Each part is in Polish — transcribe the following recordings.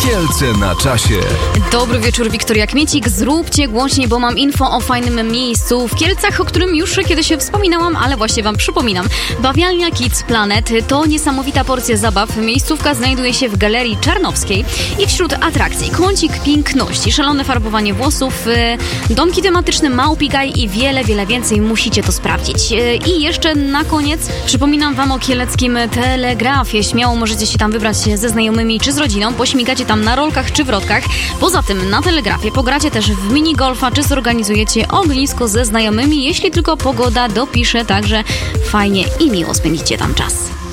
Kielce na czasie. Dobry wieczór, Wiktoria Kmiecik. Zróbcie głośniej, bo mam info o fajnym miejscu w Kielcach, o którym już kiedyś się wspominałam, ale właśnie wam przypominam. Bawialnia Kids Planet to niesamowita porcja zabaw. Miejscówka znajduje się w Galerii Czarnowskiej i wśród atrakcji kącik piękności, szalone farbowanie włosów, domki tematyczne, małpigaj i wiele, wiele więcej. Musicie to sprawdzić. I jeszcze na koniec przypominam wam o kieleckim telegrafie. Śmiało możecie się tam wybrać ze znajomymi czy z rodziną, pośmigacie tam na rolkach czy wrotkach. Poza tym na telegrafie pogracie też w minigolfa czy zorganizujecie ognisko ze znajomymi, jeśli tylko pogoda dopisze, także fajnie i miło spędzicie tam czas.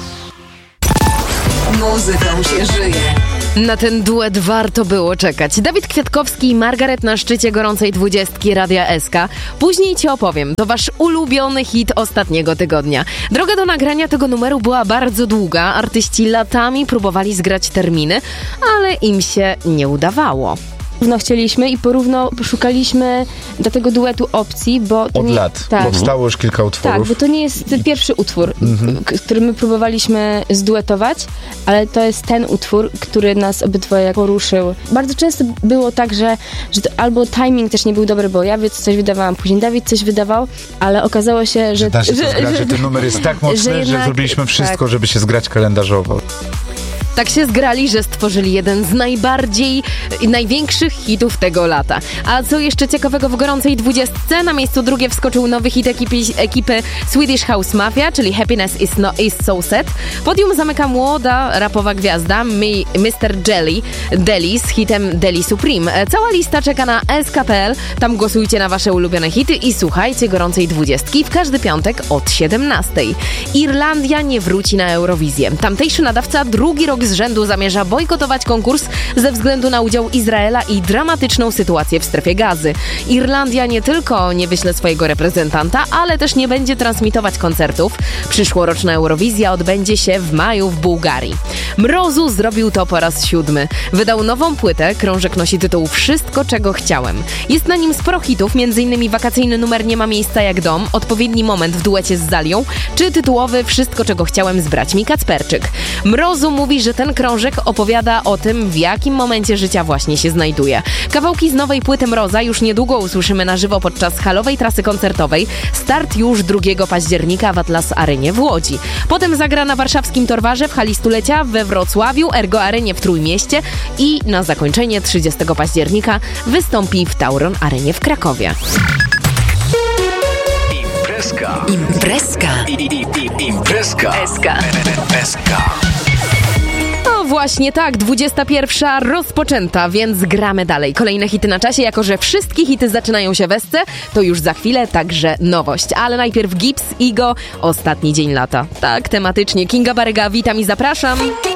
Muzyką się żyje. Na ten duet warto było czekać. Dawid Kwiatkowski i Margaret na szczycie gorącej 20 Radia SK. Później ci opowiem. To wasz ulubiony hit ostatniego tygodnia. Droga do nagrania tego numeru była bardzo długa. Artyści latami próbowali zgrać terminy, ale im się nie udawało. Porówno chcieliśmy i porówno szukaliśmy do tego duetu opcji, bo... To Od nie, lat. tak. Powstało już kilka utworów. Tak, bo to nie jest pierwszy utwór, który my próbowaliśmy zduetować, ale to jest ten utwór, który nas obydwoje poruszył. Bardzo często było tak, że to albo timing też nie był dobry, bo ja coś wydawałam, później Dawid coś wydawał, ale okazało się, że ten numer jest tak mocny, że zrobiliśmy wszystko, żeby się zgrać kalendarzowo. Tak się zgrali, że stworzyli jeden z największych hitów tego lata. A co jeszcze ciekawego w gorącej 20? Na miejscu drugie wskoczył nowy hit ekipy Swedish House Mafia, czyli Happiness is So Sad. Podium zamyka młoda rapowa gwiazda Mr. Deli z hitem Deli Supreme. Cała lista czeka na sk.pl. Tam głosujcie na wasze ulubione hity i słuchajcie gorącej 20 w każdy piątek od 17. Irlandia nie wróci na Eurowizję. Tamtejszy nadawca drugi rok z rzędu zamierza bojkotować konkurs ze względu na udział Izraela i dramatyczną sytuację w strefie Gazy. Irlandia nie tylko nie wyśle swojego reprezentanta, ale też nie będzie transmitować koncertów. Przyszłoroczna Eurowizja odbędzie się w maju w Bułgarii. Mrozu zrobił to po raz 7. Wydał nową płytę, krążek nosi tytuł Wszystko, czego chciałem. Jest na nim sporo hitów, m.in. wakacyjny numer Nie ma miejsca jak dom, Odpowiedni moment w duecie z Zalią, czy tytułowy Wszystko, czego chciałem z braćmi Kacperczyk. Mrozu mówi, że ten krążek opowiada o tym, w jakim momencie życia właśnie się znajduje. Kawałki z nowej płyty Mroza już niedługo usłyszymy na żywo podczas halowej trasy koncertowej. Start już 2 października w Atlas Arenie w Łodzi. Potem zagra na warszawskim Torwarze w hali Stulecia, we Wrocławiu, Ergo Arenie w Trójmieście i na zakończenie 30 października wystąpi w Tauron Arenie w Krakowie. Imprezka. No właśnie tak, 21 rozpoczęta, więc gramy dalej. Kolejne hity na czasie, jako że wszystkie hity zaczynają się w esce, to już za chwilę także nowość. Ale najpierw Gibbs, Igo, Ostatni dzień lata. Tak, tematycznie. Kinga Baryga, witam i zapraszam.